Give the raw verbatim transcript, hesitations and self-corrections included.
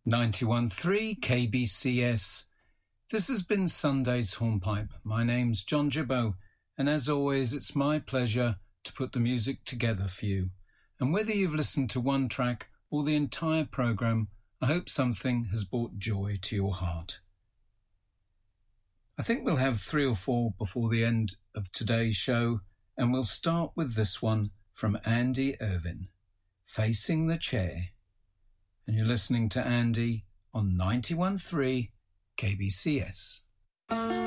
ninety-one point three K B C S. This has been Sunday's Hornpipe. My name's John Gibbo, and as always, it's my pleasure to put the music together for you. And whether you've listened to one track or the entire programme, I hope something has brought joy to your heart. I think we'll have three or four before the end of today's show, and we'll start with this one from Andy Irvine, Facing the Chair. And you're listening to Andy on ninety-one point three K B C S.